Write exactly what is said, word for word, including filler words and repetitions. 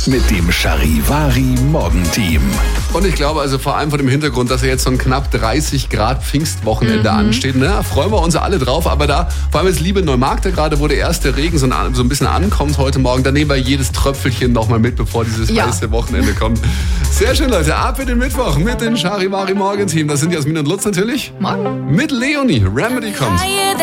mit dem Charivari Morgenteam. Und ich glaube also vor allem vor dem Hintergrund, dass ja jetzt so ein knapp dreißig Grad Pfingstwochenende mhm. ansteht, ne, freuen wir uns alle drauf. Aber da, vor allem jetzt liebe Neumarkter gerade, wo der erste Regen so ein, so ein bisschen ankommt heute Morgen, da nehmen wir jedes Tröpfelchen nochmal mit, bevor dieses ja. heiße Wochenende kommt. Sehr schön, Leute. Ab in den Mittwoch mit dem Charivari Morgenteam. Das sind Jasmin und Lutz natürlich. Morgen. Mit Leonie. Remedy kommt.